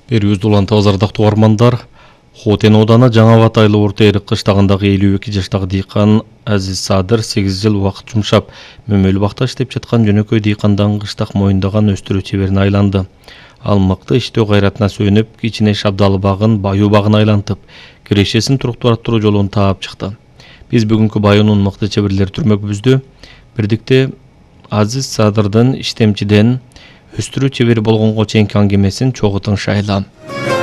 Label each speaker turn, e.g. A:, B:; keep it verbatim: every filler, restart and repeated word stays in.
A: Берүүбүз улантабыз ардактуу угармандар. Хотен ооданы Жаңа Батайлы Орто Эрик кыштагындагы элүү эки жаштагы дыйкан Азиз Садыр сегиз жыл убакыт жумшап, мөмөлүү бакта иштеп жаткан жөнөкөй дыйкандан кыштак моюндаган өстүрүү чеберине айланды. Ал мыкты иштөө кайратына сүйүнүп, кичине шабдалы багын баюу багына айлантып, кирешесин туруктуу арттыруу жолун таап чыкты. Биз бүгүнкү баюунун мыкты чеберлери түрмөгүбүздү бирдикте Азиз Садырдын иштемчиден өстүрүү чебери болгонго чейинки аңгемесин чогуу тыңшайлы.